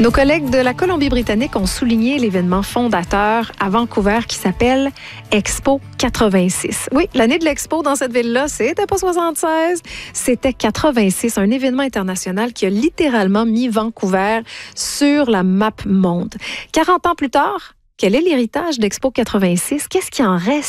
Nos collègues de la Colombie-Britannique ont souligné l'événement fondateur à Vancouver qui s'appelle Expo 86. Oui, l'année de l'Expo dans cette ville-là, c'était pas 76, c'était 86, un événement international qui a littéralement mis Vancouver sur la map monde. 40 ans plus tard, quel est l'héritage d'Expo 86? Qu'est-ce qui en reste?